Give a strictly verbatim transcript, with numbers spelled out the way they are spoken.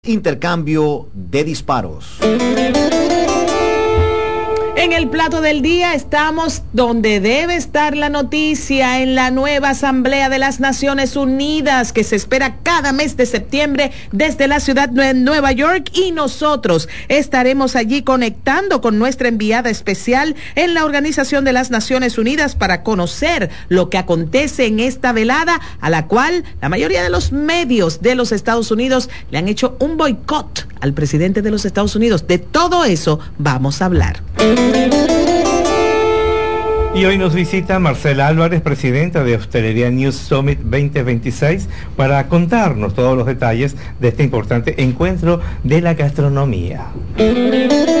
Intercambio de disparos. En el plato del día estamos donde debe estar la noticia, en la nueva Asamblea de las Naciones Unidas que se espera cada mes de septiembre desde la ciudad de Nueva York, y nosotros estaremos allí conectando con nuestra enviada especial en la Organización de las Naciones Unidas para conocer lo que acontece en esta velada, a la cual la mayoría de los medios de los Estados Unidos le han hecho un boicot al presidente de los Estados Unidos. De todo eso vamos a hablar. Y hoy nos visita Marcela Álvarez, presidenta de Hostelería News Summit veinte veintiséis, para contarnos todos los detalles de este importante encuentro de la gastronomía.